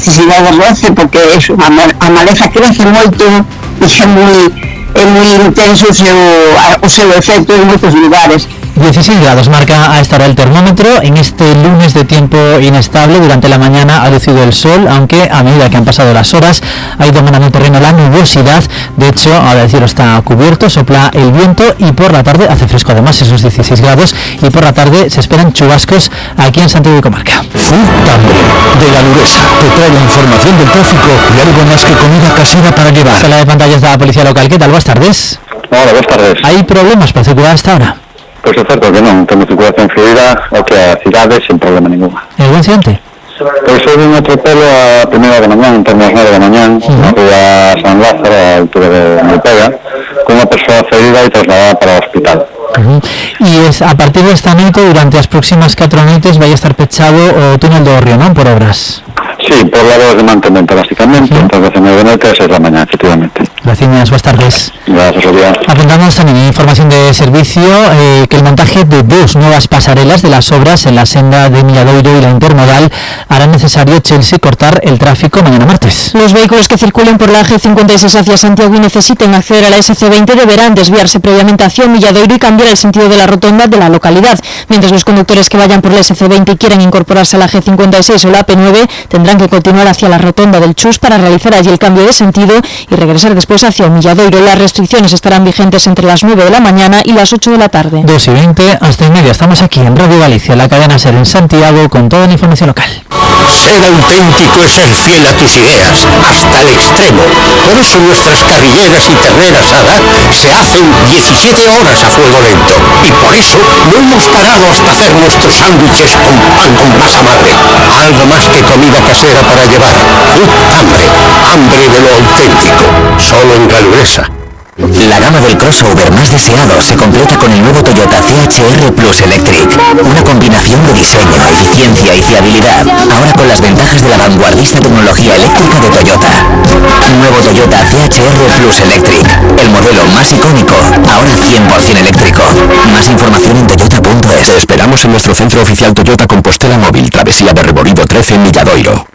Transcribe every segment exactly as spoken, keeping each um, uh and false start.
necesidade de roce, porque eso, a, a maleza crece moito e é moi, é moi intenso o seu, o seu efecto en moitos lugares. dieciséis grados marca a esta hora el termómetro. En este lunes de tiempo inestable, durante la mañana ha lucido el sol, aunque a medida que han pasado las horas ha ido ganando terreno la nubosidad. De hecho, ahora el cielo está cubierto, sopla el viento y por la tarde hace fresco, además esos dieciséis grados, y por la tarde se esperan chubascos aquí en Santiago de Comarca. Futambre de Galuresa te trae la información del tráfico y algo más que comida casera para llevar. Sala de pantallas de la Policía Local, ¿qué tal? Buenas tardes. Hola, buenas tardes. ¿Hay problemas para circular hasta ahora? Pois é certo que non, temos circulación fluida, o que a cidade sin problema ningún. ¿Algún incidente? Pois houve un atropelo a primeira de mañán, en torno ás nove da mañán, uh-huh. na rúa San Lázaro, a altura de Malpega, con unha persoa ferida e trasladada para o hospital. Uh-huh. E es, a partir desta noite, durante as próximas catro noites, vai estar pechado o túnel do Río, non? Por obras. Sí, por labores de mantemento, básicamente, uh-huh. entre as nove da noite e as seis da mañá, efectivamente. Gracias, buenas tardes. Gracias, Sofía. Apuntamos también información de servicio eh, que el montaje de dos nuevas pasarelas de las obras en la senda de Milladoiro y la intermodal hará necesario Chelsea cortar el tráfico mañana martes. Los vehículos que circulen por la G cincuenta y seis hacia Santiago y necesiten acceder a la S C veinte deberán desviarse previamente hacia Milladoiro y cambiar el sentido de la rotonda de la localidad, mientras los conductores que vayan por la S C veinte y quieran incorporarse a la G cincuenta y seis o la A P nueve tendrán que continuar hacia la rotonda del Chus para realizar allí el cambio de sentido y regresar después hacia Milladoiro. Las restricciones estarán vigentes entre las nueve de la mañana y las ocho de la tarde. dos y veinte hasta y media. Estamos aquí en Radio Galicia, la cadena SER en Santiago, con toda la información local. Ser auténtico es ser fiel a tus ideas, hasta el extremo. Por eso nuestras carrilleras y ternera asada se hacen diecisiete horas a fuego lento. Y por eso no hemos parado hasta hacer nuestros sándwiches con pan con masa madre. Algo más que comida casera para llevar. Futambre, hambre de lo auténtico. Solo en Galuresa. La gama del crossover más deseado se completa con el nuevo Toyota C H R Plus Electric. Una combinación de diseño, eficiencia y fiabilidad. Ahora con las ventajas de la vanguardista tecnología eléctrica de Toyota. Nuevo Toyota C H R Plus Electric. El modelo más icónico, ahora cien por ciento eléctrico. Más información en toyota punto es. Te esperamos en nuestro centro oficial Toyota Compostela Móvil, Travesía de Reborido trece en Milladoiro.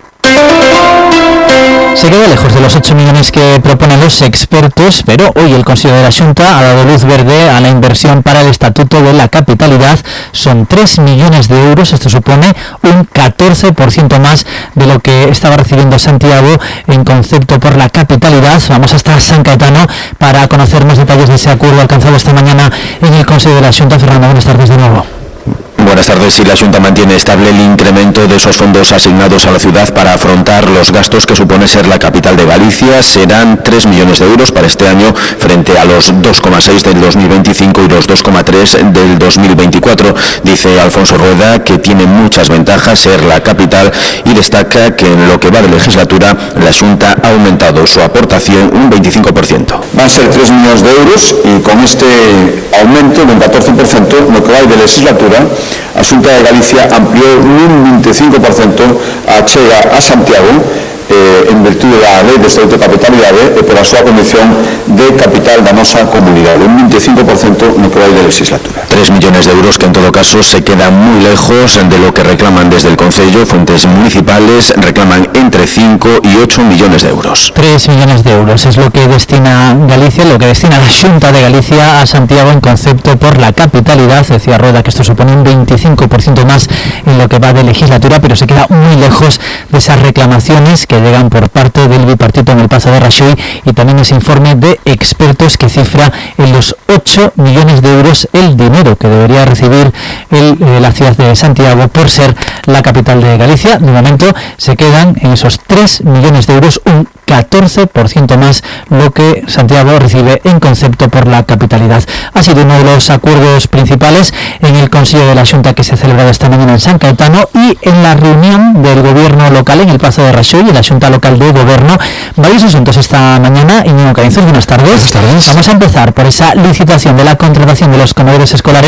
Se queda lejos de los ocho millones que proponen los expertos, pero hoy el Consejo de la Xunta ha dado luz verde a la inversión para el Estatuto de la Capitalidad. Son tres millones de euros, esto supone un catorce por ciento más de lo que estaba recibiendo Santiago en concepto por la capitalidad. Vamos hasta San Caetano para conocer más detalles de ese acuerdo alcanzado esta mañana en el Consejo de la Xunta. Fernando, buenas tardes de nuevo. Buenas tardes. Y la Xunta mantiene estable el incremento de esos fondos asignados a la ciudad para afrontar los gastos que supone ser la capital de Galicia. Serán tres millones de euros para este año frente a los dos coma seis del dos mil veinticinco y los dos coma tres del dos mil veinticuatro. Dice Alfonso Rueda que tiene muchas ventajas ser la capital y destaca que en lo que va de legislatura la Xunta ha aumentado su aportación un veinticinco por ciento. Van a ser tres millones de euros y con este aumento de un catorce por ciento lo que va de legislatura, a Xunta de Galicia ampliou un veinticinco por ciento a chega a Santiago eh, en virtude da lei de Estatuto de Capitalidade e por a súa condición de capital da nosa comunidade, un veinticinco por ciento no que vai de legislatura. tres millones de euros que en todo caso se quedan muy lejos de lo que reclaman desde el Concello. Fuentes municipales reclaman entre cinco y ocho millones de euros. tres millones de euros es lo que destina Galicia, lo que destina la Xunta de Galicia a Santiago en concepto por la capitalidad. Decía Rueda que esto supone un veinticinco por ciento más en lo que va de legislatura, pero se queda muy lejos de esas reclamaciones que llegan por parte del bipartito en el Pazo de Raxoi y también ese informe de expertos que cifra en los ocho millones de euros el dinero que debería recibir el, eh, la ciudad de Santiago por ser la capital de Galicia. De momento se quedan en esos tres millones de euros, un catorce por ciento más lo que Santiago recibe en concepto por la capitalidad. Ha sido uno de los acuerdos principales en el Consejo de la Xunta que se ha celebrado esta mañana en San Caetano y en la reunión del gobierno local en el Pazo de Raxoi, en la Xunta Local de Gobierno. Varios asuntos esta mañana. Íñigo Caínzos, buenas tardes. Buenas tardes. Vamos a empezar por esa licitación de la contratación de los comedores escolares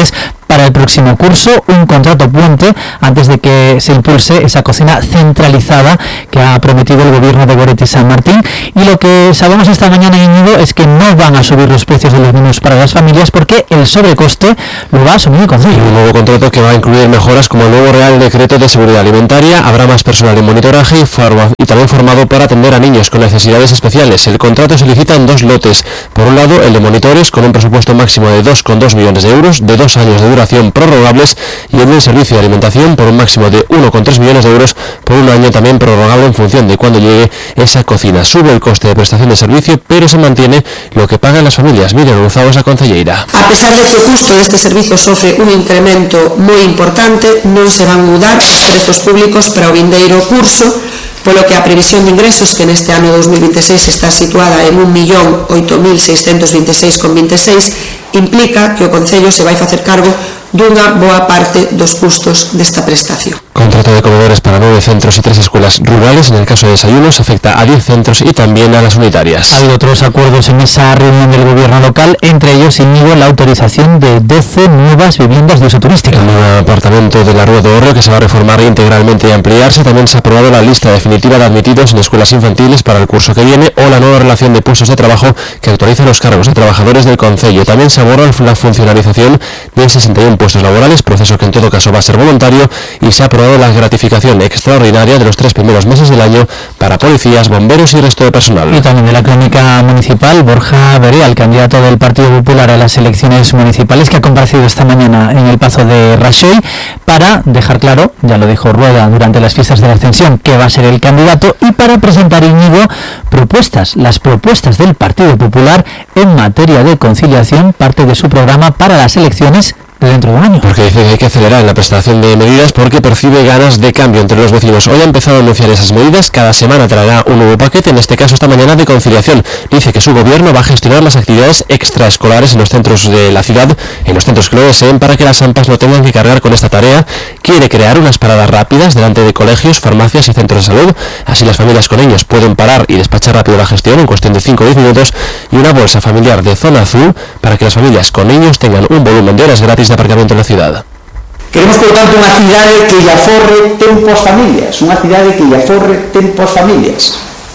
para el próximo curso, un contrato puente antes de que se impulse esa cocina centralizada que ha prometido el gobierno de Goretti San Martín. Y lo que sabemos esta mañana, Íñigo, es que no van a subir los precios de los menús para las familias porque el sobrecoste lo va a asumir el Concello. Un nuevo contrato que va a incluir mejoras como el nuevo Real Decreto de Seguridad Alimentaria, habrá más personal en monitoraje y, forma, y también formado para atender a niños con necesidades especiales. El contrato se licita en dos lotes. Por un lado, el de monitores con un presupuesto máximo de dos coma dos millones de euros, de dos años de duración prorrogables, y el del servicio de alimentación por un máximo de uno coma tres millones de euros por un año también prorrogable en función de cuándo llegue esa cocina. Sube el coste de prestación de servicio, pero se mantiene lo que pagan las familias. Miriam Urzáo, esa concelleira. A pesar de que o custo deste servizo sofre un incremento moi importante, non se van mudar os prezos públicos para o vindeiro curso, polo que a previsión de ingresos, que neste ano dos mil veintiséis está situada en un millón oito mil seiscentos veintiséis coma veintiséis, implica que o Concello se vai facer cargo dunha boa parte dos custos desta prestación. Contrato de comedores para nueve centros y tres escuelas rurales. En el caso de desayunos afecta a diez centros y también a las unitarias. Hay otros acuerdos en esa reunión del gobierno local, entre ellos, Íñigo, la autorización de doce nuevas viviendas de uso turístico. En un apartamento de la Rúa do Orrio que se va a reformar integralmente y ampliarse. También se ha aprobado la lista definitiva de admitidos en escuelas infantiles para el curso que viene o la nueva relación de puestos de trabajo que actualiza los cargos de trabajadores del Concello. También se aborda la funcionalización de sesenta y uno puestos laborales, proceso que en todo caso va a ser voluntario, y se ha aprobado la gratificación extraordinaria de los tres primeros meses del año para policías, bomberos y resto de personal. Y también de la crónica municipal, Borja Berea, el candidato del Partido Popular a las elecciones municipales, que ha comparecido esta mañana en el Pazo de Raxoi para dejar claro, ya lo dijo Rueda durante las fiestas de la Ascensión, que va a ser el candidato, y para presentar, Íñigo, propuestas, las propuestas del Partido Popular en materia de conciliación, parte de su programa para las elecciones de dentro de un año. Porque dice que hay que acelerar en la presentación de medidas porque percibe ganas de cambio entre los vecinos. Hoy ha empezado a anunciar esas medidas, cada semana traerá un nuevo paquete, en este caso esta mañana de conciliación. Dice que su gobierno va a gestionar las actividades extraescolares en los centros de la ciudad, en los centros que lo deseen, para que las AMPAs no tengan que cargar con esta tarea. Quiere crear unas paradas rápidas delante de colegios, farmacias y centros de salud, así las familias con niños pueden parar y despachar rápido la gestión en cuestión de cinco o diez minutos, y una bolsa familiar de zona azul para que las familias con niños tengan un volumen de horas gratis de aparcamiento en la ciudad. Queremos, por tanto, unha cidade que lle aforre tempo ás familias, unha cidade que lle aforre tempo ás familias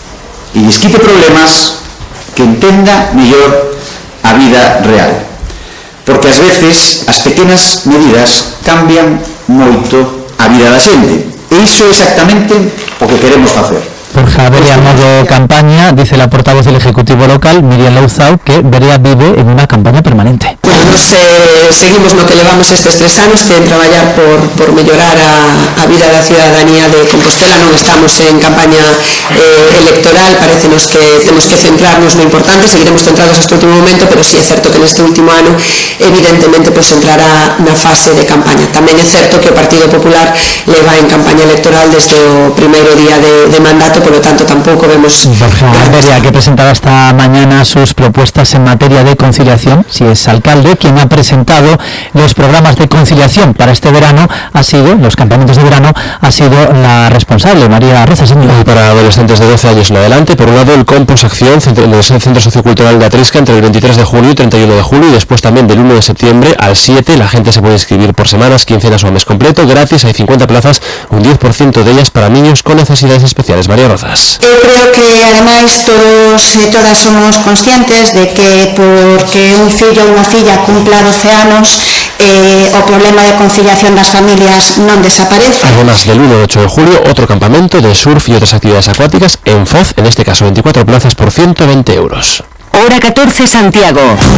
e lles quite problemas, que entenda mellor a vida real, porque ás veces as pequenas medidas cambian moito a vida da xente, e iso é exactamente o que queremos facer. Borja Berea, modo campaña, dice la portavoz del Ejecutivo local, Miriam Urzáo, que Berea vive en una campaña permanente. Bueno, nos eh, seguimos no que levamos estes tres anos, que en traballar por, por mellorar a, a vida da ciudadanía de Compostela. Non estamos en campaña eh, electoral, parecenos que temos que centrarnos no importante, seguiremos centrados hasta o último momento, pero sí é certo que neste último ano evidentemente pues, entrará na fase de campaña. Tamén é certo que o Partido Popular leva en campaña electoral desde o primeiro día de, de mandato, por lo tanto tampoco vemos... Borja Berea, que presentaba esta mañana sus propuestas en materia de conciliación, si es alcalde, quien ha presentado los programas de conciliación para este verano, ha sido, los campamentos de verano, ha sido la responsable, María Reza, señor. Y para adolescentes de doce años en adelante, por un lado el Compos Acción en el Centro Sociocultural de Atrisca entre el veintitrés de junio y treinta y uno de julio, y después también del uno de septiembre al siete, la gente se puede inscribir por semanas, quincenas o a mes completo, gratis, hay cincuenta plazas, un diez por ciento de ellas para niños con necesidades especiales. María Rozas. Eu creo que ademais todos e todas somos conscientes de que porque un fillo ou unha filla cumpla doce anos eh, o problema de conciliación das familias non desaparece. Además, del uno al ocho de julio, otro campamento de surf y otras actividades acuáticas en Foz, en este caso veinticuatro plazas por ciento veinte euros. Hora catorce, Santiago.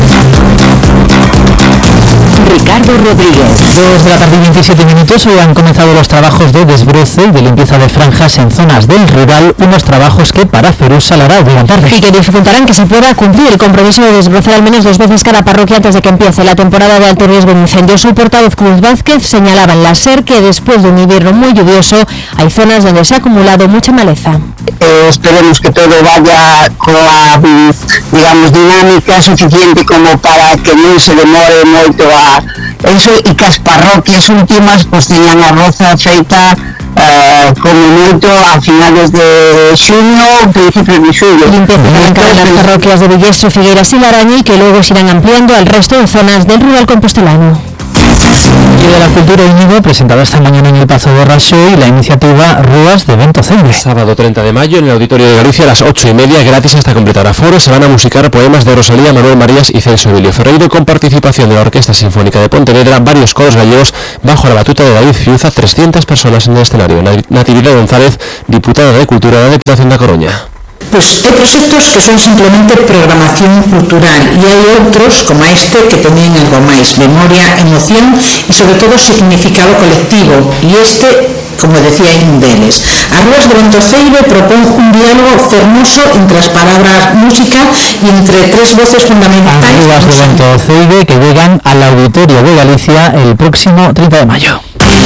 Ricardo Rodríguez. dos de la tarde y veintisiete minutos. Hoy han comenzado los trabajos de desbroce y de limpieza de franjas en zonas del rural, unos trabajos que para Ferus salará hoy en tarde. Y que dificultarán que se pueda cumplir el compromiso de desbrozar al menos dos veces cada parroquia antes de que empiece la temporada de alto riesgo de incendios. Su portavoz Cruz Vázquez señalaba en la SER que después de un invierno muy lluvioso hay zonas donde se ha acumulado mucha maleza. Eh, esperemos que todo vaya con la, digamos, dinámica suficiente como para que non se demore moito a eso, e que as parroquias últimas pues teñan a roza feita eh, como moito a finales de xuño, principios de xullo. Limpieza en las parroquias de Villestro, Figueiras y Laraña, y que luego se irán ampliando al resto de zonas del rural compostelano. Y de la cultura, Íñigo, presentado esta mañana en el Pazo Borrasó y la iniciativa Rúas de Vento Cebre. Sábado treinta de mayo en el Auditorio de Galicia a las ocho y media, gratis hasta completar aforo. Se van a musicar poemas de Rosalía, Manuel Marías y Celso Emilio Ferreiro, con participación de la Orquesta Sinfónica de Pontevedra, varios coros gallegos bajo la batuta de David Fiuza, trescientas personas en el escenario. Natividad González, diputada de Cultura de la Diputación da Coruña. Pues hay proxectos que son simplemente programación cultural e hai outros, como este, que teñen algo máis, memoria, emoción e sobre todo significado colectivo, e este, como decía, un deles. As Rúas de Vento Cebre propón un diálogo fermoso entre as palabras música e entre tres voces fundamentais. As Rúas de Vento Cebre, que llegan al Auditorio de Galicia el próximo treinta de mayo.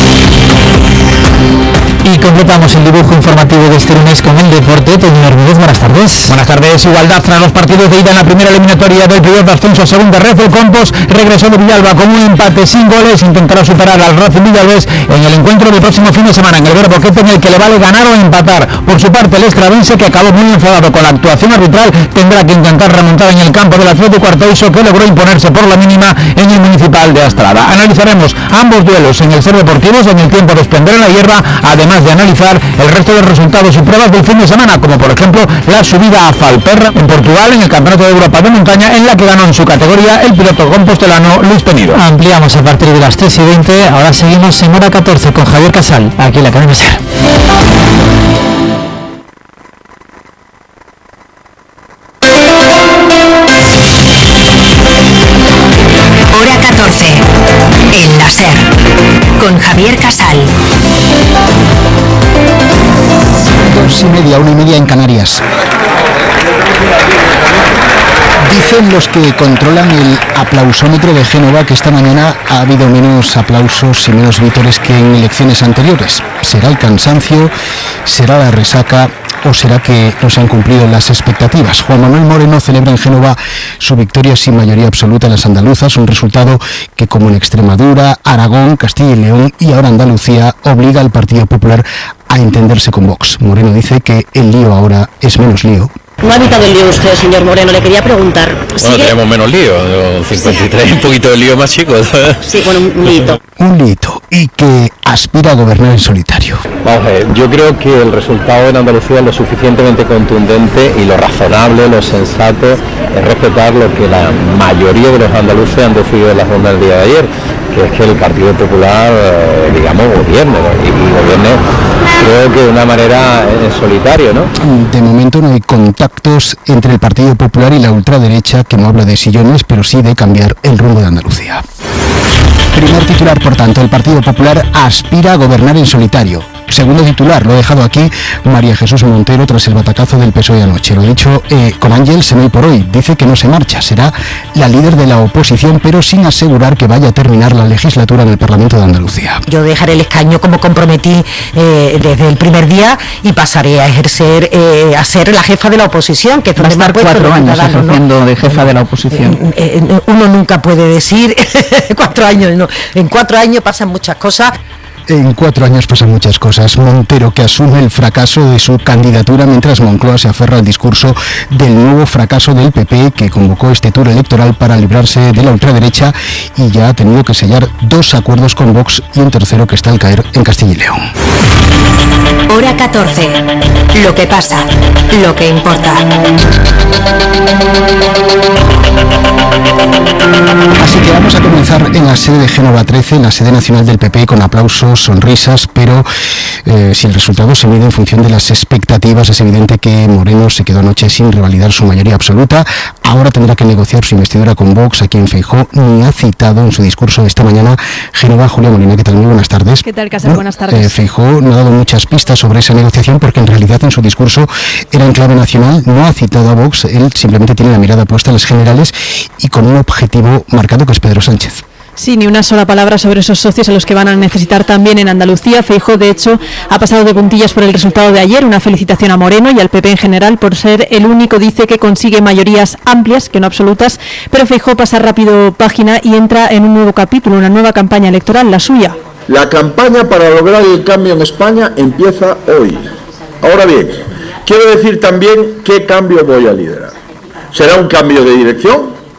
Y completamos el dibujo informativo de este lunes con el deporte. Toño Hermídez, buenas tardes. Buenas tardes. Igualdad tras los partidos de ida en la primera eliminatoria del playoff de ascenso a segunda red. El Compos regresó de Villalba con un empate sin goles. Intentará superar al Racing Villalbés en el encuentro del próximo fin de semana en el Verde Boquete, en el que le vale ganar o empatar. Por su parte, el estravense, que acabó muy enfadado con la actuación arbitral, tendrá que intentar remontar en el campo del Atlético Arteiso, que logró imponerse por la mínima en el Municipal de Astrada. Analizaremos ambos duelos en el Ser Deportivos en el tiempo de Esplendor en la Hierba, además de analizar el resto de resultados y pruebas del fin de semana, como por ejemplo la subida a Falperra en Portugal en el Campeonato de Europa de Montaña, en la que ganó en su categoría el piloto compostelano Luis Penido. Ampliamos a partir de las tres y veinte, ahora seguimos en hora catorce con Javier Casal, aquí en la cadena SER. Hora catorce, en la SER, con Javier Casal. Dos y media, una y media en Canarias. Dicen los que controlan el aplausómetro de Génova que esta mañana ha habido menos aplausos y menos vítores que en elecciones anteriores. ¿Será el cansancio? ¿Será la resaca? ¿O será que no se han cumplido las expectativas? Juan Manuel Moreno celebra en Génova su victoria sin mayoría absoluta en las andaluzas, un resultado que, como en Extremadura, Aragón, Castilla y León y ahora Andalucía, obliga al Partido Popular a entenderse con Vox. Moreno dice que el lío ahora es menos lío. No ha evitado el lío usted, señor Moreno. Le quería preguntar. Bueno, ¿sigue? tenemos menos lío, cincuenta y tres, sí. Un poquito de lío más chico. Sí, bueno, un lío. Un lío y que aspira a gobernar en solitario. Vamos a ver, yo creo que el resultado en Andalucía es lo suficientemente contundente y lo razonable, lo sensato es respetar lo que la mayoría de los andaluces han decidido en la jornada del día de ayer, que es que el Partido Popular, eh, digamos, gobierne, y, y gobierne, creo que de una manera en solitario, ¿no? De momento no hay contactos entre el Partido Popular y la ultraderecha, que no habla de sillones, pero sí de cambiar el rumbo de Andalucía. Primer titular, por tanto, el Partido Popular aspira a gobernar en solitario. Segundo titular, lo ha dejado aquí María Jesús Montero tras el batacazo del P S O E anoche. Lo ha dicho eh, con Ángel Semey por hoy. Dice que no se marcha, será la líder de la oposición, pero sin asegurar que vaya a terminar la legislatura en el Parlamento de Andalucía. Yo dejaré el escaño como comprometí eh, desde el primer día y pasaré a ejercer, eh, a ser la jefa de la oposición, que es donde va a estar cuatro años ejerciendo, ¿no?, de jefa de la oposición. Eh, eh, uno nunca puede decir cuatro años, no. En cuatro años pasan muchas cosas. En cuatro años pasan muchas cosas. Montero, que asume el fracaso de su candidatura, mientras Moncloa se aferra al discurso del nuevo fracaso del P P, que convocó este tour electoral para librarse de la ultraderecha y ya ha tenido que sellar dos acuerdos con Vox y un tercero que está al caer en Castilla y León. Hora catorce. Lo que pasa, lo que importa. Así que vamos a comenzar en la sede de Génova trece, en la sede nacional del P P, con aplausos, sonrisas, pero eh, si el resultado se mide en función de las expectativas, es evidente que Moreno se quedó anoche sin revalidar su mayoría absoluta. Ahora tendrá que negociar su investidura con Vox, a quien Feijóo ni ha citado en su discurso de esta mañana. Génova, Julia Molina, ¿qué tal? Muy buenas tardes. ¿Qué tal, Casal? Buenas tardes. Eh, Feijóo no ha dado muchas pistas sobre esa negociación, porque en realidad en su discurso era en clave nacional, no ha citado a Vox, él simplemente tiene la mirada puesta en las generales y con un objetivo marcado, que es Pedro Sánchez. Sí, ni una sola palabra sobre esos socios a los que van a necesitar también en Andalucía. Feijóo, de hecho, ha pasado de puntillas por el resultado de ayer. Una felicitación a Moreno y al P P en general por ser el único, dice, que consigue mayorías amplias, que no absolutas. Pero Feijóo pasa rápido página y entra en un nuevo capítulo, una nueva campaña electoral, la suya. La campaña para lograr el cambio en España empieza hoy. Ahora bien, quiero decir también qué cambio voy a liderar. ¿Será un cambio de dirección?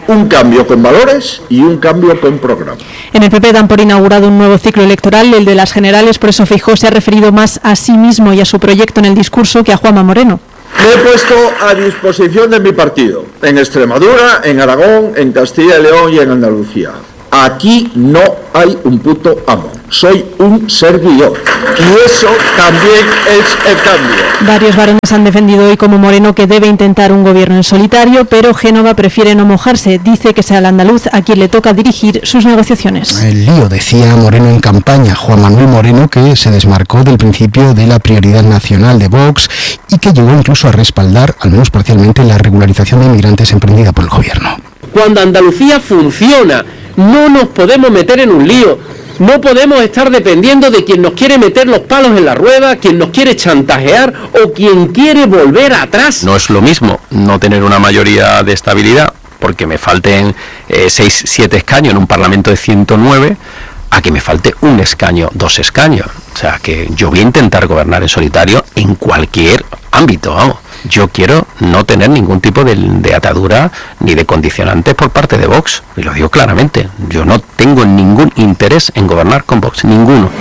un cambio con valores y un cambio con programa. En el P P dan por inaugurado un nuevo ciclo electoral, el de las generales, por eso Feijóo se ha referido más a sí mismo y a su proyecto en el discurso que a Juanma Moreno. Me he puesto a disposición de mi partido, en Extremadura, en Aragón, en Castilla y León y en Andalucía. Aquí no hay un puto amo, soy un servidor y eso también es el cambio. Varios varones han defendido hoy como Moreno que debe intentar un gobierno en solitario, pero Génova prefiere no mojarse, dice que sea el andaluz a quien le toca dirigir sus negociaciones. El lío, decía Moreno en campaña, Juan Manuel Moreno, que se desmarcó del principio de la prioridad nacional de Vox y que llegó incluso a respaldar, al menos parcialmente, la regularización de inmigrantes emprendida por el gobierno. Cuando Andalucía funciona, no nos podemos meter en un lío, no podemos estar dependiendo de quien nos quiere meter los palos en la rueda, quien nos quiere chantajear o quien quiere volver atrás. No es lo mismo no tener una mayoría de estabilidad, porque me falten eh, seis, siete escaños en un Parlamento de ciento nueve, a que me falte un escaño, dos escaños. O sea, que yo voy a intentar gobernar en solitario en cualquier ámbito, vamos. Yo quiero no tener ningún tipo de, de atadura ni de condicionantes por parte de Vox, y lo digo claramente, yo no tengo ningún interés en gobernar con Vox, ninguno.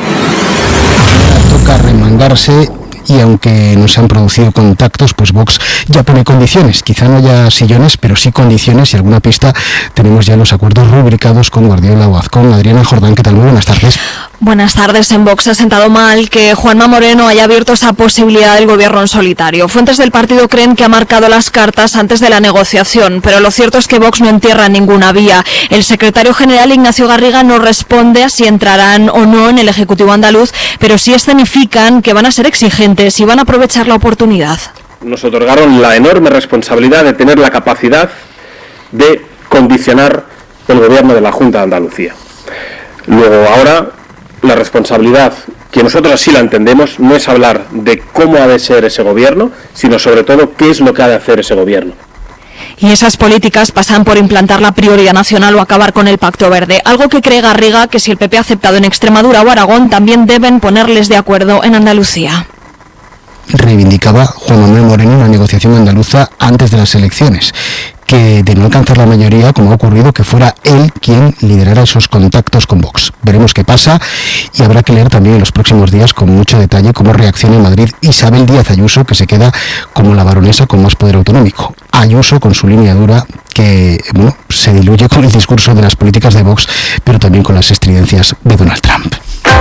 Toca remangarse y aunque no se han producido contactos, pues Vox ya pone condiciones, quizá no haya sillones, pero sí condiciones y alguna pista. Tenemos ya los acuerdos rubricados con Guardiola o Azcón. Adriana Jordán, ¿qué tal? Muy buenas tardes. Buenas tardes. En Vox ha sentado mal que Juanma Moreno haya abierto esa posibilidad del gobierno en solitario. Fuentes del partido creen que ha marcado las cartas antes de la negociación, pero lo cierto es que Vox no entierra ninguna vía. El secretario general Ignacio Garriga no responde a si entrarán o no en el Ejecutivo andaluz, pero sí escenifican que van a ser exigentes y van a aprovechar la oportunidad. Nos otorgaron la enorme responsabilidad de tener la capacidad de condicionar el gobierno de la Junta de Andalucía. Luego, ahora, la responsabilidad, que nosotros así la entendemos, no es hablar de cómo ha de ser ese gobierno, sino sobre todo qué es lo que ha de hacer ese gobierno. Y esas políticas pasan por implantar la prioridad nacional o acabar con el Pacto Verde, algo que cree Garriga que si el P P ha aceptado en Extremadura o Aragón, también deben ponerles de acuerdo en Andalucía. Reivindicaba Juan Manuel Moreno una negociación andaluza antes de las elecciones, que de no alcanzar la mayoría, como ha ocurrido, que fuera él quien liderara esos contactos con Vox. Veremos qué pasa y habrá que leer también en los próximos días con mucho detalle cómo reacciona en Madrid Isabel Díaz Ayuso, que se queda como la baronesa con más poder autonómico. Ayuso con su línea dura que bueno, se diluye con el discurso de las políticas de Vox, pero también con las estridencias de Donald Trump.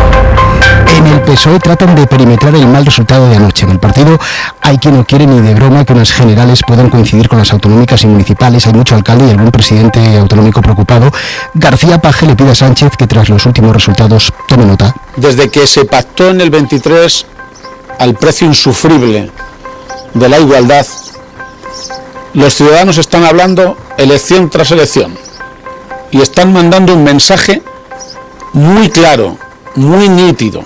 En el P S O E tratan de perimetrar el mal resultado de anoche. En el partido hay quien no quiere ni de broma que unas generales puedan coincidir con las autonómicas y municipales. Hay mucho alcalde y algún presidente autonómico preocupado. García Paje le pide a Sánchez que tras los últimos resultados tome nota. Desde que se pactó en el veintitrés al precio insufrible de la igualdad, los ciudadanos están hablando elección tras elección y están mandando un mensaje muy claro, muy nítido,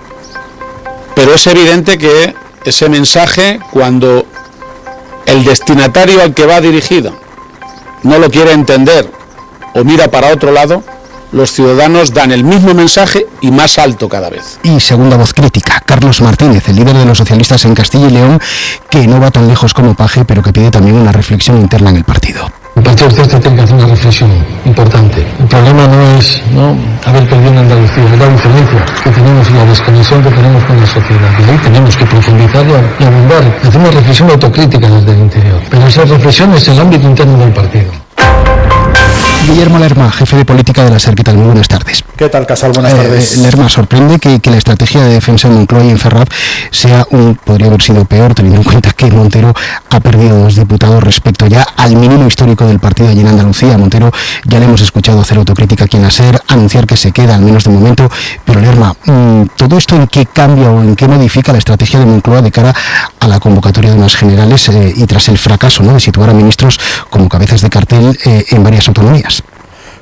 pero es evidente que ese mensaje, cuando el destinatario al que va dirigido no lo quiere entender o mira para otro lado, los ciudadanos dan el mismo mensaje y más alto cada vez. Y segunda voz crítica, Carlos Martínez, el líder de los socialistas en Castilla y León, que no va tan lejos como Paje, pero que pide también una reflexión interna en el partido. El Partido Socialista tiene que hacer una reflexión importante. El problema no es no haber perdido en Andalucía, es la diferencia que tenemos y la desconexión que tenemos con la sociedad. Y ahí tenemos que profundizarlo y abundar, hacer una reflexión autocrítica desde el interior. Pero esa reflexión es el ámbito interno del partido. Guillermo Lerma, jefe de política de la SER, ¿qué tal? Muy buenas tardes. ¿Qué tal, Casal? Buenas tardes. Eh, Lerma, sorprende que, que la estrategia de defensa en Moncloa y en Ferraz sea un, podría haber sido peor, teniendo en cuenta que Montero ha perdido dos diputados respecto ya al mínimo histórico del partido allí en Andalucía. Montero ya le hemos escuchado hacer autocrítica aquí en la SER, anunciar que se queda, al menos de momento, pero Lerma, ¿todo esto en qué cambia o en qué modifica la estrategia de Moncloa de cara a la convocatoria de unas generales eh, y tras el fracaso, ¿no?, de situar a ministros como cabezas de cartel eh, en varias autonomías?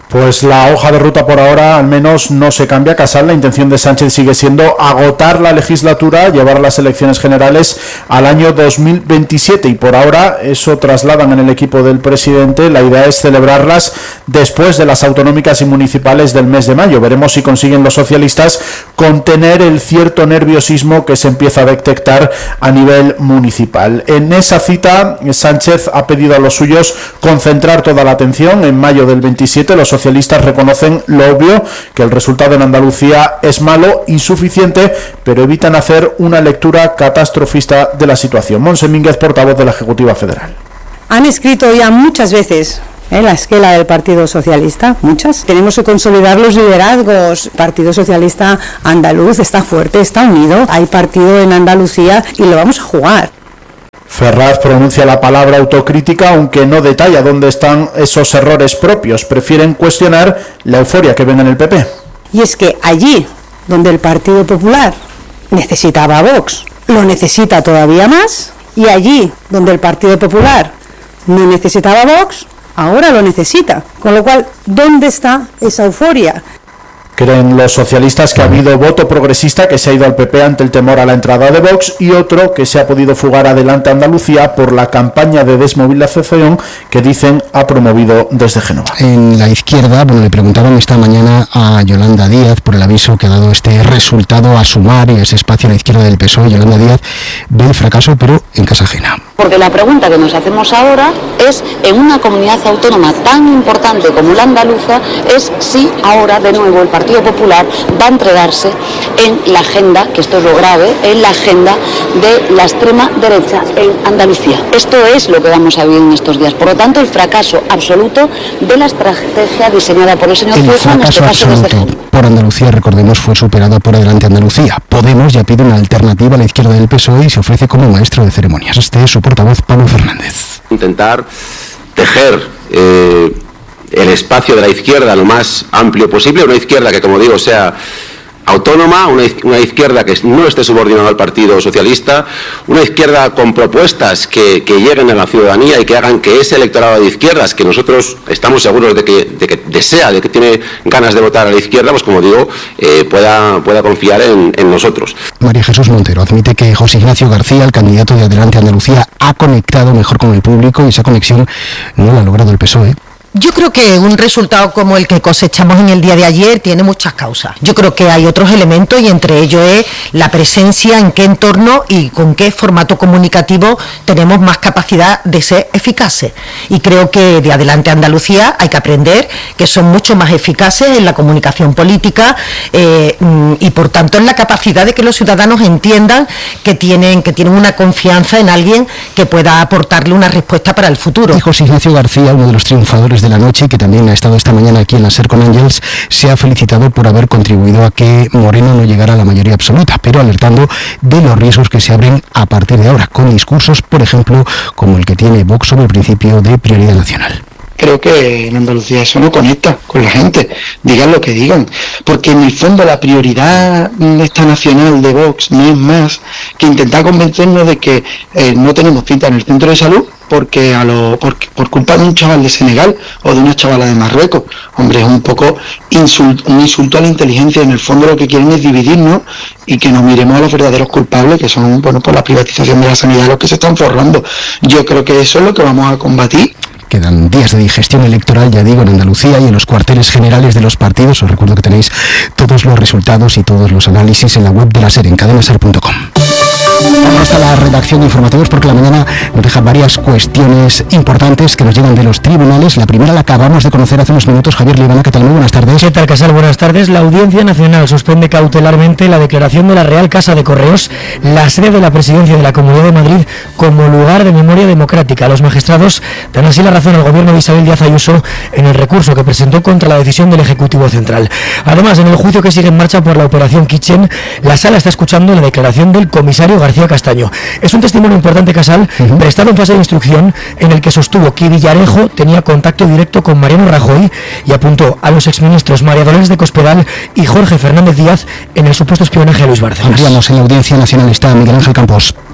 Pues la hoja de ruta por ahora al menos no se cambia. Casal, la intención de Sánchez sigue siendo agotar la legislatura, llevar las elecciones generales al año dos mil veintisiete y por ahora eso trasladan en el equipo del presidente. La idea es celebrarlas después de las autonómicas y municipales del mes de mayo. Veremos si consiguen los socialistas contener el cierto nerviosismo que se empieza a detectar a nivel municipal. En esa cita Sánchez ha pedido a los suyos concentrar toda la atención. En mayo del veintisiete los socialistas reconocen lo obvio, que el resultado en Andalucía es malo, insuficiente, pero evitan hacer una lectura catastrofista de la situación. Monse Mínguez, portavoz de la Ejecutiva Federal. Han escrito ya muchas veces en la esquela del Partido Socialista, muchas. Tenemos que consolidar los liderazgos. El Partido Socialista andaluz está fuerte, está unido. Hay partido en Andalucía y lo vamos a jugar. Ferraz pronuncia la palabra autocrítica, aunque no detalla dónde están esos errores propios. Prefieren cuestionar la euforia que ven en el P P. Y es que allí donde el Partido Popular necesitaba a Vox, lo necesita todavía más, y allí donde el Partido Popular no necesitaba a Vox, ahora lo necesita. Con lo cual, ¿dónde está esa euforia? Creen los socialistas que ha habido voto progresista que se ha ido al P P ante el temor a la entrada de Vox y otro que se ha podido fugar adelante a Andalucía por la campaña de desmovilización que dicen ha promovido desde Génova. En la izquierda, bueno, le preguntaron esta mañana a Yolanda Díaz por el aviso que ha dado este resultado a Sumar y ese espacio a la izquierda del P S O E. Yolanda Díaz ve el fracaso, pero en casa ajena. Porque la pregunta que nos hacemos ahora es, en una comunidad autónoma tan importante como la andaluza, es si ahora de nuevo el Partido Popular va a entregarse en la agenda, que esto es lo grave, en la agenda de la extrema derecha en Andalucía. Esto es lo que vamos a vivir en estos días. Por lo tanto, el fracaso absoluto de la estrategia diseñada por el señor Feijóo, en este caso desde Génova. Por Andalucía, recordemos, fue superada por Adelante Andalucía. Podemos ya pide una alternativa a la izquierda del P S O E y se ofrece como maestro de ceremonias. Este es su portavoz, Pablo Fernández. Intentar tejer eh, el espacio de la izquierda lo más amplio posible, una izquierda que, como digo, sea autónoma, una, una izquierda que no esté subordinada al Partido Socialista, una izquierda con propuestas que, que lleguen a la ciudadanía y que hagan que ese electorado de izquierdas, que nosotros estamos seguros de que, de que desea, de que tiene ganas de votar a la izquierda, pues como digo, eh, pueda, pueda confiar en, en nosotros. María Jesús Montero admite que José Ignacio García, el candidato de Adelante Andalucía, ha conectado mejor con el público y esa conexión no la ha logrado el P S O E. Yo creo que un resultado como el que cosechamos en el día de ayer tiene muchas causas. Yo creo que hay otros elementos y entre ellos es la presencia, en qué entorno y con qué formato comunicativo tenemos más capacidad de ser eficaces. Y creo que de Adelante Andalucía hay que aprender que son mucho más eficaces en la comunicación política eh, y por tanto en la capacidad de que los ciudadanos entiendan que tienen, que tienen una confianza en alguien que pueda aportarle una respuesta para el futuro. Y José Ignacio García, uno de los triunfadores de la noche, que también ha estado esta mañana aquí en la SER con Ángels, se ha felicitado por haber contribuido a que Moreno no llegara a la mayoría absoluta, pero alertando de los riesgos que se abren a partir de ahora, con discursos, por ejemplo, como el que tiene Vox sobre el principio de prioridad nacional. Creo que en Andalucía eso no conecta con la gente, digan lo que digan, porque en el fondo la prioridad esta nacional de Vox no es más que intentar convencernos de que eh, no tenemos cita en el centro de salud porque a lo por, por culpa de un chaval de Senegal o de una chavala de Marruecos. Hombre, es un poco insult, un insulto a la inteligencia. En el fondo lo que quieren es dividirnos y que nos miremos a los verdaderos culpables, que son, bueno, por la privatización de la sanidad los que se están forrando. Yo creo que eso es lo que vamos a combatir. Quedan días de digestión electoral, ya digo, en Andalucía y en los cuarteles generales de los partidos. Os recuerdo que tenéis todos los resultados y todos los análisis en la web de la SER, en cadena ser punto com. Vamos a la redacción de informativos porque la mañana nos deja varias cuestiones importantes que nos llegan de los tribunales. La primera la acabamos de conocer hace unos minutos. Javier Libana, ¿qué tal? Muy buenas tardes. ¿Qué tal, Casal? Buenas tardes. La Audiencia Nacional suspende cautelarmente la declaración de la Real Casa de Correos, la sede de la Presidencia de la Comunidad de Madrid, como lugar de memoria democrática. Los magistrados dan así la razón al gobierno de Isabel Díaz Ayuso en el recurso que presentó contra la decisión del Ejecutivo Central. Además, en el juicio que sigue en marcha por la operación Kitchen, la Sala está escuchando la declaración del comisario García Castaño. Es un testimonio importante, Casal, uh-huh. prestado en fase de instrucción, en el que sostuvo que Villarejo tenía contacto directo con Mariano Rajoy y apuntó a los exministros María Dolores de Cospedal y Jorge Fernández Díaz en el supuesto espionaje a Luis Bárcenas. Ampliamos en la Audiencia Nacional, está Miguel Ángel Campos.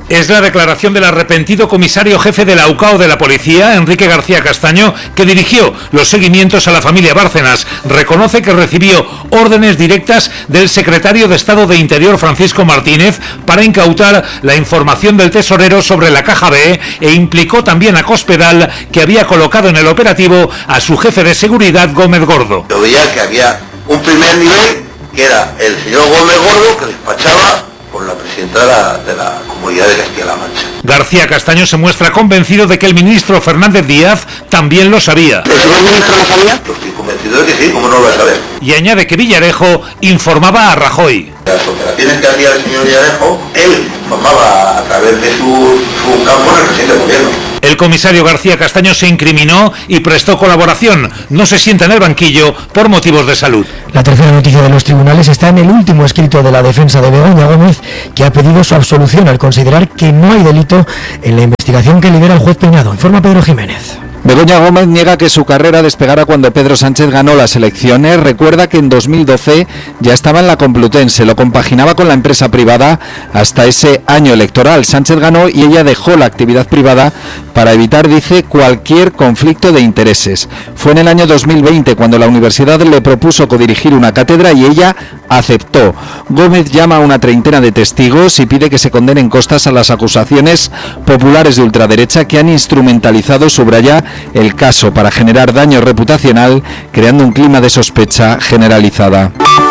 Es la declaración del arrepentido comisario jefe de la U C A O de la policía, Enrique García Castaño, que dirigió los seguimientos a la familia Bárcenas. Reconoce que recibió órdenes directas del secretario de Estado de Interior, Francisco Martínez, para incautar la información del tesorero sobre la Caja B e implicó también a Cospedal, que había colocado en el operativo a su jefe de seguridad, Gómez Gordo. Yo veía que había un primer nivel, que era el señor Gómez Gordo, que despachaba por la presidenta de la, de la Comunidad de Castilla-La Mancha. García Castaño se muestra convencido de que el ministro Fernández Díaz también lo sabía. ¿El señor ministro lo sabía? Yo estoy convencido de que sí, ¿cómo no lo va a saber? Y añade que Villarejo informaba a Rajoy. Las operaciones que hacía el señor Villarejo, él informaba a través de su, su campo en el presidente del gobierno. El comisario García Castaño se incriminó y prestó colaboración. No se sienta en el banquillo por motivos de salud. La tercera noticia de los tribunales está en el último escrito de la defensa de Begoña Gómez, que ha pedido su absolución al considerar que no hay delito en la investigación que lidera el juez Peinado. Informa Pedro Jiménez. Begoña Gómez niega que su carrera despegara cuando Pedro Sánchez ganó las elecciones. Recuerda que en dos mil doce ya estaba en la Complutense, lo compaginaba con la empresa privada hasta ese año electoral. Sánchez ganó y ella dejó la actividad privada para evitar, dice, cualquier conflicto de intereses. Fue en el año dos mil veinte cuando la universidad le propuso codirigir una cátedra y ella aceptó. Gómez llama a una treintena de testigos y pide que se condenen costas a las acusaciones populares de ultraderecha que han instrumentalizado, subraya, el caso para generar daño reputacional, creando un clima de sospecha generalizada.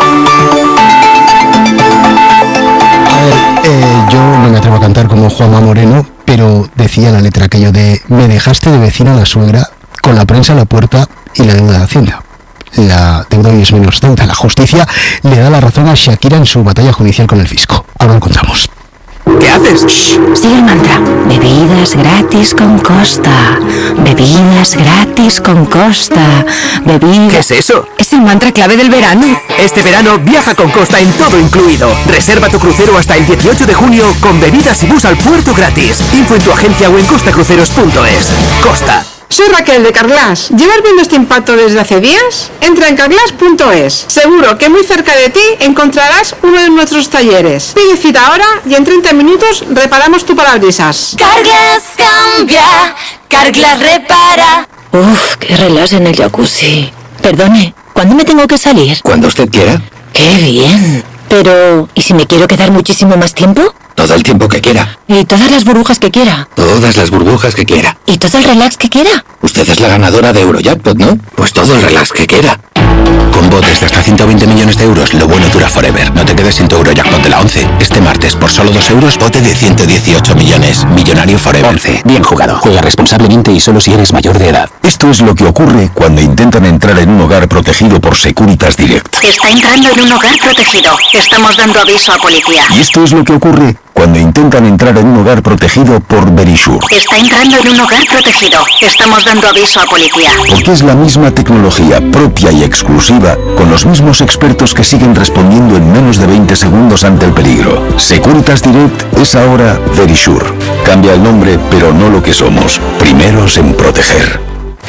A ver, eh, yo no me atrevo a cantar como Juanma Moreno, pero decía la letra aquello de: me dejaste de vecina a la suegra, con la prensa a la puerta y la deuda de Hacienda. La deuda hoy es menos deuda. La justicia le da la razón a Shakira en su batalla judicial con el fisco. Ahora lo encontramos. ¿Qué haces? Shh, sigue el mantra. Bebidas gratis con Costa. Bebidas gratis con Costa. Bebidas... ¿Qué es eso? Es el mantra clave del verano. Este verano viaja con Costa en todo incluido. Reserva tu crucero hasta el dieciocho de junio con bebidas y bus al puerto gratis. Info en tu agencia o en costacruceros punto es. Costa. Soy Raquel de Carglass. ¿Llevas viendo este impacto desde hace días? Entra en carglass punto es. Seguro que muy cerca de ti encontrarás uno de nuestros talleres. Pide cita ahora y en treinta minutos reparamos tu parabrisas. Carglass cambia, Carglass repara. Uf, qué relax en el jacuzzi. Perdone, ¿cuándo me tengo que salir? Cuando usted quiera. Qué bien. Pero, ¿y si me quiero quedar muchísimo más tiempo? Todo el tiempo que quiera. ¿Y todas las burbujas que quiera? Todas las burbujas que quiera. ¿Y todo el relax que quiera? Usted es la ganadora de Eurojackpot, ¿no? Pues todo el relax que quiera. Con botes de hasta ciento veinte millones de euros, lo bueno dura forever. No te quedes sin tu Eurojackpot de la once. Este martes, por solo dos euros, bote de ciento dieciocho millones. Millonario forever. once. Bien jugado. Juega responsablemente y solo si eres mayor de edad. Esto es lo que ocurre cuando intentan entrar en un hogar protegido por Securitas Direct. Está entrando en un hogar protegido. Estamos dando aviso a policía. Y esto es lo que ocurre cuando intentan entrar en un hogar protegido por Verisure. Está entrando en un hogar protegido. Estamos dando aviso a policía. Porque es la misma tecnología propia y exclusiva, con los mismos expertos que siguen respondiendo en menos de veinte segundos ante el peligro. Securitas Direct es ahora Verisure. Cambia el nombre, pero no lo que somos. Primeros en proteger.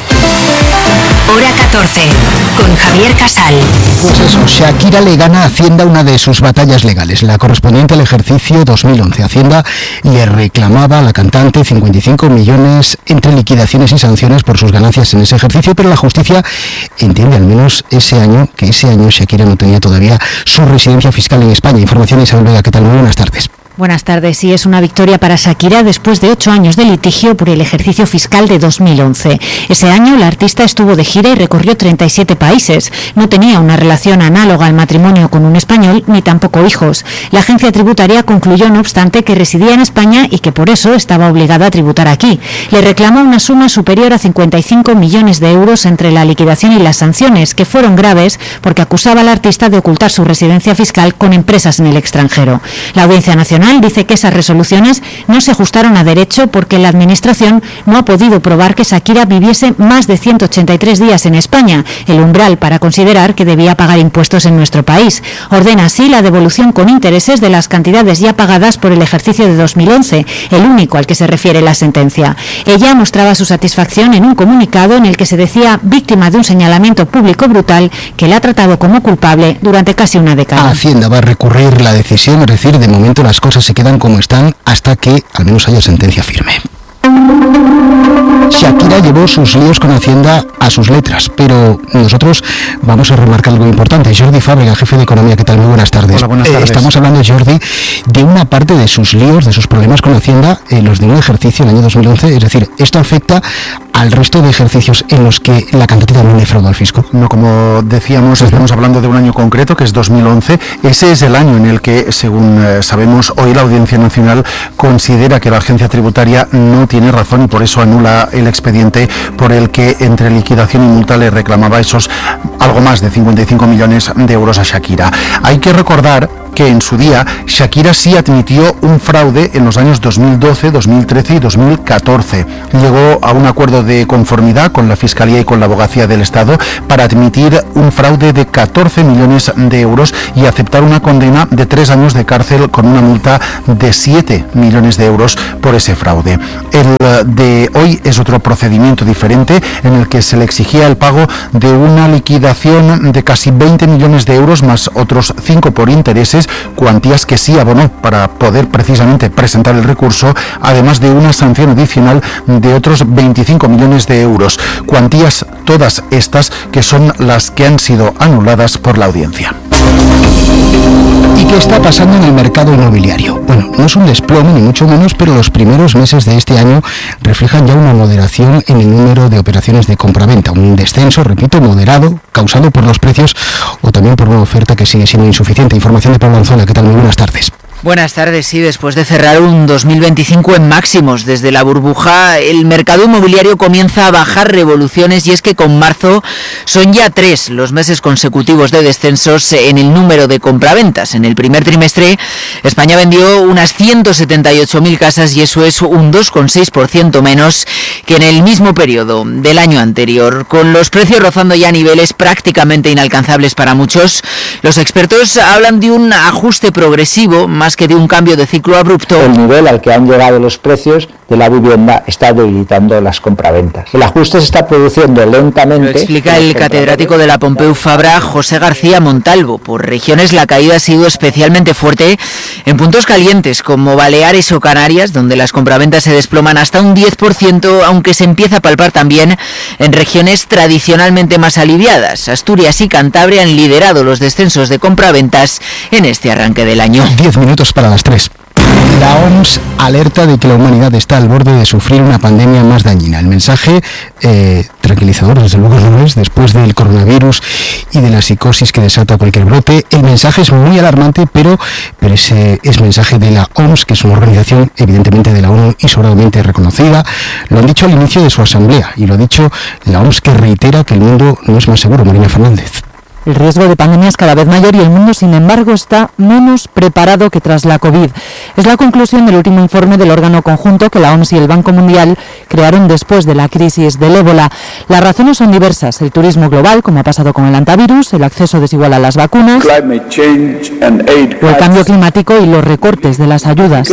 Hora catorce, con Javier Casal. Pues eso, Shakira le gana a Hacienda una de sus batallas legales, la correspondiente al ejercicio dos mil once. Hacienda le reclamaba a la cantante cincuenta y cinco millones entre liquidaciones y sanciones por sus ganancias en ese ejercicio, pero la justicia entiende al menos ese año, que ese año Shakira no tenía todavía su residencia fiscal en España. Información, Isabel Vega, ¿qué tal? Muy buenas tardes. Buenas tardes. Sí, es una victoria para Shakira después de ocho años de litigio por el ejercicio fiscal de dos mil once. Ese año la artista estuvo de gira y recorrió treinta y siete países. No tenía una relación análoga al matrimonio con un español ni tampoco hijos. La agencia tributaria concluyó, no obstante, que residía en España y que por eso estaba obligada a tributar aquí. Le reclamó una suma superior a cincuenta y cinco millones de euros entre la liquidación y las sanciones, que fueron graves porque acusaba al artista de ocultar su residencia fiscal con empresas en el extranjero. La Audiencia Nacional dice que esas resoluciones no se ajustaron a derecho porque la Administración no ha podido probar que Shakira viviese más de ciento ochenta y tres días en España, el umbral para considerar que debía pagar impuestos en nuestro país. Ordena así la devolución con intereses de las cantidades ya pagadas por el ejercicio de dos mil once, el único al que se refiere la sentencia. Ella mostraba su satisfacción en un comunicado en el que se decía víctima de un señalamiento público brutal que la ha tratado como culpable durante casi una década. Hacienda va a recurrir la decisión, es decir, de momento las cosas cosas se quedan como están hasta que al menos haya sentencia firme. Shakira llevó sus líos con Hacienda a sus letras, pero nosotros vamos a remarcar algo importante. Jordi Fábrega, jefe de Economía, ¿qué tal? Muy buenas tardes. Hola, buenas tardes. Eh, estamos hablando, Jordi, de una parte de sus líos, de sus problemas con Hacienda, en los de un ejercicio en el año dos mil once, es decir, esto afecta al resto de ejercicios en los que la cantidad no le fraudó al fisco. No, como decíamos, estamos hablando de un año concreto, que es dos mil once. Ese es el año en el que, según eh, sabemos, hoy la Audiencia Nacional considera que la agencia tributaria no tiene razón y por eso anula el expediente por el que entre liquidación y multa le reclamaba esos algo más de cincuenta y cinco millones de euros a Shakira. Hay que recordar que en su día Shakira sí admitió un fraude en los años dos mil doce, dos mil trece y dos mil catorce. Llegó a un acuerdo de conformidad con la Fiscalía y con la Abogacía del Estado para admitir un fraude de catorce millones de euros y aceptar una condena de tres años de cárcel con una multa de siete millones de euros por ese fraude. El de hoy es otro procedimiento diferente en el que se le exigía el pago de una liquidación de casi veinte millones de euros más otros cinco por intereses, cuantías que sí abonó para poder precisamente presentar el recurso, además de una sanción adicional de otros veinticinco millones de euros, cuantías todas estas que son las que han sido anuladas por la audiencia. ¿Y qué está pasando en el mercado inmobiliario? Bueno, no es un desplome ni mucho menos, pero los primeros meses de este año reflejan ya una moderación en el número de operaciones de compraventa, un descenso, repito, moderado, causado por los precios o también por una oferta que sigue siendo insuficiente. Información de Pablo Anzola, ¿qué tal? Muy buenas tardes. Buenas tardes, sí, después de cerrar un dos mil veinticinco en máximos desde la burbuja, el mercado inmobiliario comienza a bajar revoluciones y es que con marzo son ya tres los meses consecutivos de descensos en el número de compraventas. En el primer trimestre, España vendió unas ciento setenta y ocho mil casas y eso es un dos coma seis por ciento menos que en el mismo periodo del año anterior. Con los precios rozando ya niveles prácticamente inalcanzables para muchos, los expertos hablan de un ajuste progresivo más que de un cambio de ciclo abrupto. El nivel al que han llegado los precios de la vivienda está debilitando las compraventas. El ajuste se está produciendo lentamente. Lo explica el catedrático de la Pompeu Fabra, José García Montalvo. Por regiones la caída ha sido especialmente fuerte en puntos calientes como Baleares o Canarias, donde las compraventas se desploman hasta un diez por ciento, aunque se empieza a palpar también en regiones tradicionalmente más aliviadas. Asturias y Cantabria han liderado los descensos de compraventas en este arranque del año. Diez minutos para las tres. La O M S alerta de que la humanidad está al borde de sufrir una pandemia más dañina. El mensaje eh, tranquilizador, desde luego no es, después del coronavirus y de la psicosis que desata cualquier brote. El mensaje es muy alarmante, pero, pero ese es mensaje de la O M S, que es una organización evidentemente de la ONU y sobradamente reconocida. Lo han dicho al inicio de su asamblea y lo ha dicho la O M S, que reitera que el mundo no es más seguro. Marina Fernández. El riesgo de pandemia es cada vez mayor y el mundo, sin embargo, está menos preparado que tras la COVID. Es la conclusión del último informe del órgano conjunto que la O M S y el Banco Mundial crearon después de la crisis del ébola. Las razones son diversas: el turismo global, como ha pasado con el antivirus, el acceso desigual a las vacunas, o el cambio climático y los recortes de las ayudas.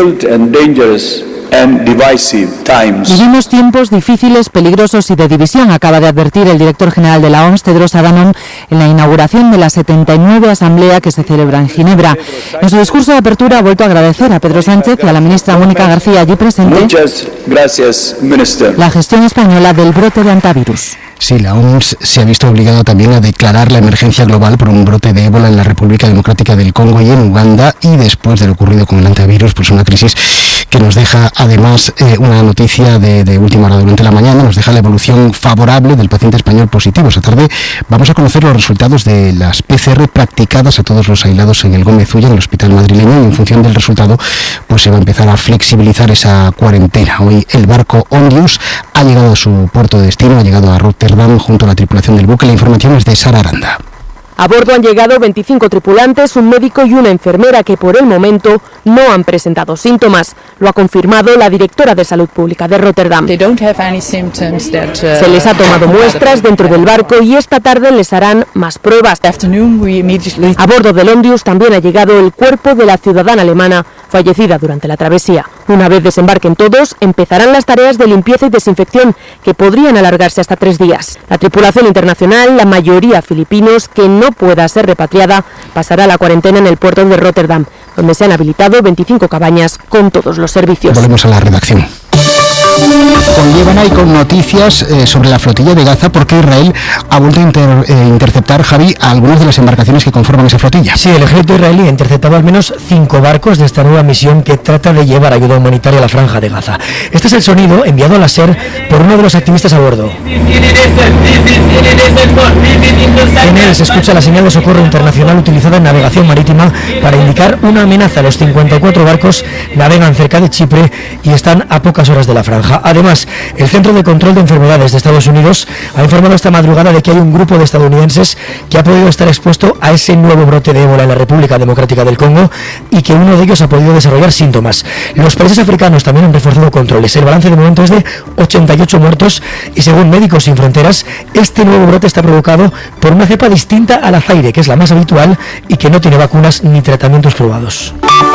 Vivimos tiempos difíciles, peligrosos y de división, acaba de advertir el director general de la O M S, Tedros Adhanom, en la inauguración de la setenta y nueve Asamblea que se celebra en Ginebra. En su discurso de apertura ha vuelto a agradecer a Pedro Sánchez y a la ministra Mónica García, allí presente, Muchas gracias, minister. la gestión española del brote de antivirus. Sí, la O M S se ha visto obligada también a declarar la emergencia global por un brote de ébola en la República Democrática del Congo y en Uganda, y después de lo ocurrido con el antivirus, pues una crisis que nos deja además eh, una noticia de, de última hora durante la mañana, nos deja la evolución favorable del paciente español positivo. Esta tarde vamos a conocer los resultados de las P C R practicadas a todos los aislados en el Gómez Ulla, en el hospital madrileño, y en función del resultado pues se va a empezar a flexibilizar esa cuarentena. Hoy el barco Ondius ha llegado a su puerto de destino, ha llegado a Rotterdam junto a la tripulación del buque. La información es de Sara Aranda. A bordo han llegado veinticinco tripulantes, un médico y una enfermera que por el momento no han presentado síntomas. Lo ha confirmado la directora de Salud Pública de Rotterdam. Se les ha tomado muestras dentro del barco y esta tarde les harán más pruebas. A bordo del Ondius también ha llegado el cuerpo de la ciudadana alemana fallecida durante la travesía. Una vez desembarquen todos, empezarán las tareas de limpieza y desinfección, que podrían alargarse hasta tres días. La tripulación internacional, la mayoría filipinos, que no pueda ser repatriada, pasará la cuarentena en el puerto de Rotterdam. donde se han habilitado veinticinco cabañas con todos los servicios. Volvemos a la redacción. Con Líbana y con noticias eh, sobre la flotilla de Gaza, porque Israel ha vuelto a inter, eh, interceptar, Javi, a algunas de las embarcaciones que conforman esa flotilla. Sí, el ejército israelí ha interceptado al menos cinco barcos de esta nueva misión que trata de llevar ayuda humanitaria a la franja de Gaza. Este es el sonido enviado a la SER por uno de los activistas a bordo. En él se escucha la señal de socorro internacional utilizada en navegación marítima para indicar una amenaza. Los cincuenta y cuatro barcos navegan cerca de Chipre y están a pocas horas de la franja. Además, el Centro de Control de Enfermedades de Estados Unidos ha informado esta madrugada de que hay un grupo de estadounidenses que ha podido estar expuesto a ese nuevo brote de ébola en la República Democrática del Congo y que uno de ellos ha podido desarrollar síntomas. Los países africanos también han reforzado controles. El balance de momento es de ochenta y ocho muertos y, según Médicos Sin Fronteras, este nuevo brote está provocado por una cepa distinta a la Zaire, que es la más habitual y que no tiene vacunas ni tratamientos probados.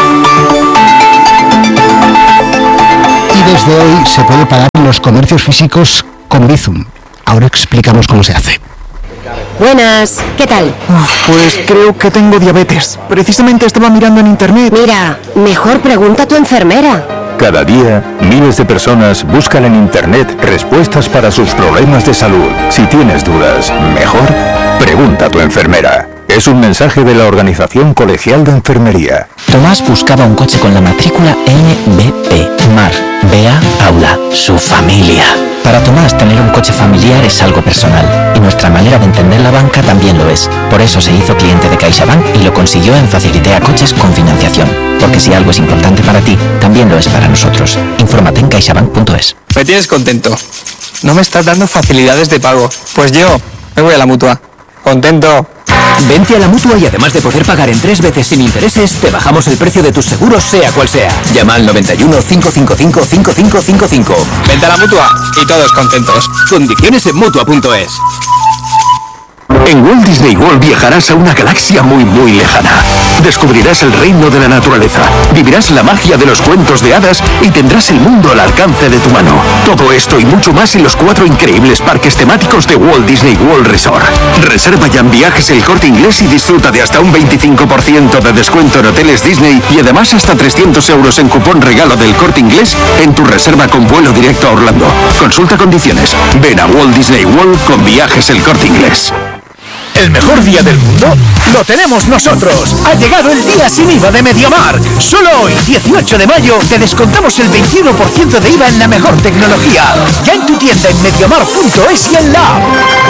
Y desde hoy se puede pagar en los comercios físicos con Bizum. Ahora explicamos cómo se hace. Buenas, ¿qué tal? Uf, pues creo que tengo diabetes. Precisamente estaba mirando en internet. Mira, mejor pregunta a tu enfermera. Cada día, miles de personas buscan en internet respuestas para sus problemas de salud. Si tienes dudas, mejor pregunta a tu enfermera. Es un mensaje de la Organización Colegial de Enfermería. Tomás buscaba un coche con la matrícula N B P, Mar, Bea, Aula, su familia. Para Tomás, tener un coche familiar es algo personal, y nuestra manera de entender la banca también lo es. Por eso se hizo cliente de CaixaBank y lo consiguió en Facilitea Coches con financiación. Porque si algo es importante para ti, también lo es para nosotros. Infórmate en caixabank punto es. Me tienes contento. No me estás dando facilidades de pago. Pues yo me voy a la Mutua. Contento. Vente a la Mutua y además de poder pagar en tres veces sin intereses, te bajamos el precio de tus seguros sea cual sea. Llama al noventa y uno, cinco cinco cinco, cinco cinco cinco cinco. Vente a la Mutua y todos contentos. Condiciones en Mutua punto es. En Walt Disney World viajarás a una galaxia muy muy lejana. Descubrirás el reino de la naturaleza, vivirás la magia de los cuentos de hadas y tendrás el mundo al alcance de tu mano. Todo esto y mucho más en los cuatro increíbles parques temáticos de Walt Disney World Resort. Reserva ya en Viajes El Corte Inglés y disfruta de hasta un veinticinco por ciento de descuento en hoteles Disney y además hasta trescientos euros en cupón regalo del Corte Inglés en tu reserva con vuelo directo a Orlando. Consulta condiciones. Ven a Walt Disney World con Viajes El Corte Inglés. El mejor día del mundo lo tenemos nosotros. Ha llegado el día sin I V A de MediaMarkt. Solo hoy, dieciocho de mayo, te descontamos el veintiuno por ciento de I V A en la mejor tecnología. Ya en tu tienda en mediamarkt punto es y en la app.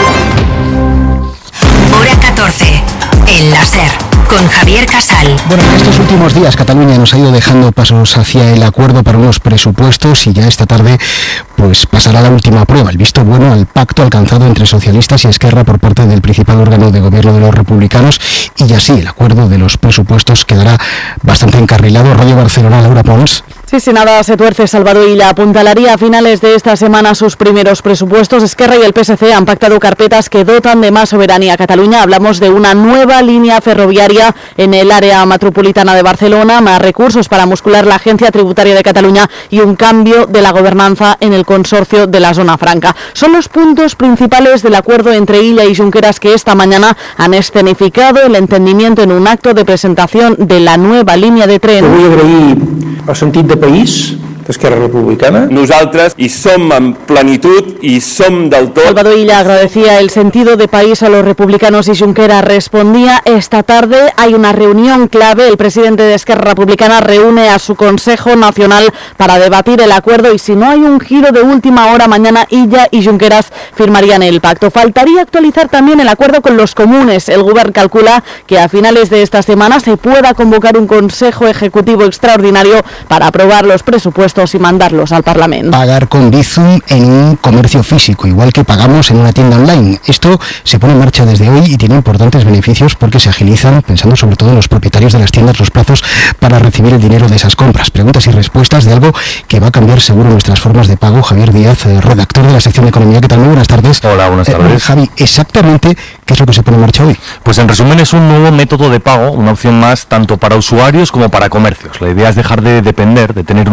Hora catorce. El láser. Con Javier Casal. Bueno, en estos últimos días Cataluña nos ha ido dejando pasos hacia el acuerdo para unos presupuestos y ya esta tarde pues pasará la última prueba, el visto bueno al pacto alcanzado entre socialistas y Esquerra por parte del principal órgano de gobierno de los republicanos y así el acuerdo de los presupuestos quedará bastante encarrilado. Radio Barcelona, Laura Pons. Sí, si nada se tuerce, Salvador Illa apuntalaría a finales de esta semana sus primeros presupuestos. Esquerra y el P S C han pactado carpetas que dotan de más soberanía a Cataluña. Hablamos de una nueva línea ferroviaria en el área metropolitana de Barcelona, más recursos para muscular la Agencia Tributaria de Cataluña y un cambio de la gobernanza en el consorcio de la Zona Franca. Son los puntos principales del acuerdo entre Illa y Junqueras que esta mañana han escenificado el entendimiento en un acto de presentación de la nueva línia de tren. Vull agrair el sentit de país d'Esquerra Republicana. Nosaltres hi som en plenitud i som del tot. Salvador Illa agradecía el sentido de país a los republicanos y Junqueras respondía: esta tarde hay una reunión clave. El presidente de Esquerra Republicana reúne a su Consejo Nacional para debatir el acuerdo y si no hay un giro de última hora mañana Illa y Junqueras firmarían el pacto. Faltaría actualizar también el acuerdo con los comunes. El Govern calcula que a finales de esta semana se pueda convocar un Consejo Ejecutivo extraordinario para aprobar los presupuestos y mandarlos al Parlamento. Pagar con Bizum en un comercio físico, igual que pagamos en una tienda online. Esto se pone en marcha desde hoy y tiene importantes beneficios porque se agilizan, pensando sobre todo en los propietarios de las tiendas, los plazos para recibir el dinero de esas compras. Preguntas y respuestas de algo que va a cambiar seguro nuestras formas de pago. Javier Díaz, eh, redactor de la sección de Economía. ¿Qué tal? Muy buenas tardes. Hola, buenas tardes. Eh, Javi, exactamente ¿qué es lo que se pone en marcha hoy? Pues en resumen es un nuevo método de pago, una opción más tanto para usuarios como para comercios. La idea es dejar de depender de tener una tarjeta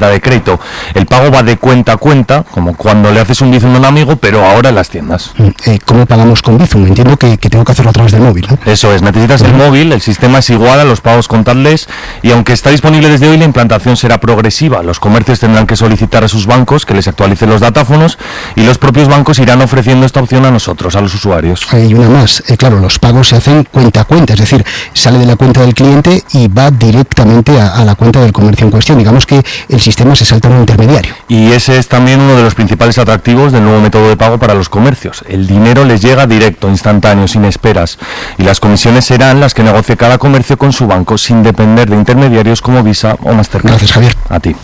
tarjeta de crédito. El pago va de cuenta a cuenta, como cuando le haces un Bizum a un amigo, pero ahora en las tiendas. Eh, ¿Cómo pagamos con Bizum? Entiendo que, que tengo que hacerlo a través del móvil, ¿no? Eso es, necesitas el móvil, el sistema es igual a los pagos contables y aunque está disponible desde hoy, la implantación será progresiva. Los comercios tendrán que solicitar a sus bancos que les actualicen los datáfonos y los propios bancos irán ofreciendo esta opción a nosotros, a los usuarios. Hay una más, eh, claro, los pagos se hacen cuenta a cuenta, es decir, sale de la cuenta del cliente y va directamente a, a la cuenta del comercio en cuestión. Digamos que el sistema se salta a un intermediario. Y ese es también uno de los principales atractivos del nuevo método de pago para los comercios. El dinero les llega directo, instantáneo, sin esperas. Y las comisiones serán las que negocie cada comercio con su banco, sin depender de intermediarios como Visa o Mastercard. Gracias, Javier. A ti.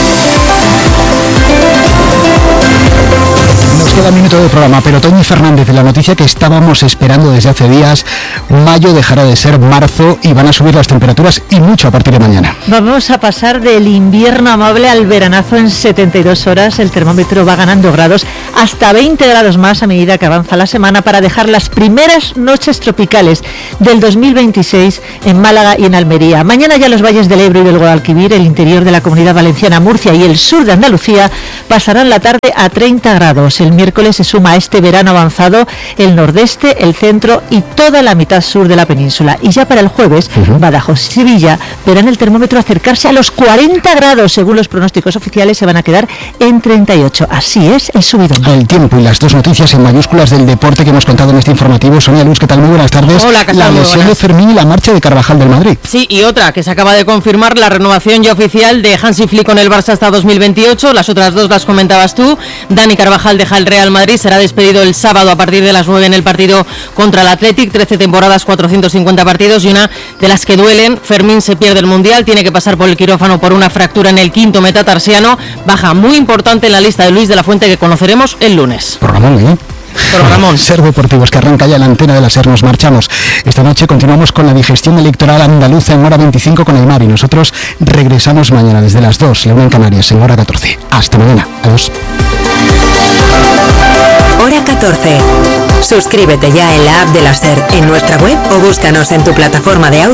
Nos queda un minuto de programa, pero Toñi Fernández, de la noticia que estábamos esperando desde hace días, mayo dejará de ser marzo y van a subir las temperaturas y mucho a partir de mañana. Vamos a pasar del invierno amable al veranazo en setenta y dos horas. El termómetro va ganando grados, hasta veinte grados más a medida que avanza la semana, para dejar las primeras noches tropicales del dos mil veintiséis en Málaga y en Almería. Mañana ya los valles del Ebro y del Guadalquivir, el interior de la Comunidad Valenciana, Murcia y el sur de Andalucía pasarán la tarde a treinta grados. El miércoles se suma a este verano avanzado el nordeste, el centro y toda la mitad sur de la península. Y ya para el jueves, uh-huh. Badajoz y Sevilla verán el termómetro acercarse a los cuarenta grados. Según los pronósticos oficiales, se van a quedar en treinta y ocho. Así es el subidón. El tiempo y las dos noticias en mayúsculas del deporte que hemos contado en este informativo. Sonia Luz, ¿qué tal? Muy buenas tardes. Hola, ¿qué tal? La lesión de Fermín y la marcha de Carvajal del Madrid. Sí, y otra que se acaba de confirmar, la renovación ya oficial de Hansi Flick con el Barça hasta dos mil veintiocho. Las otras dos las comentabas tú. Dani Carvajal deja el Real Madrid, será despedido el sábado a partir de las nueve en el partido contra el Athletic. trece temporadas, cuatrocientos cincuenta partidos y una de las que duelen. Fermín se pierde el Mundial, tiene que pasar por el quirófano por una fractura en el quinto metatarsiano. Baja muy importante en la lista de Luis de la Fuente, que conoceremos el lunes. Programón, ¿eh? Programón. Ser Deportivos, que arranca ya la antena de la Ser. Nos marchamos. Esta noche continuamos con la digestión electoral andaluza en hora veinticinco con Aymar, y nosotros regresamos mañana desde las dos, la una en Canarias, en hora catorce. Hasta mañana. Adiós. Hora catorce. Suscríbete ya en la app de la Ser, en nuestra web, o búscanos en tu plataforma de audio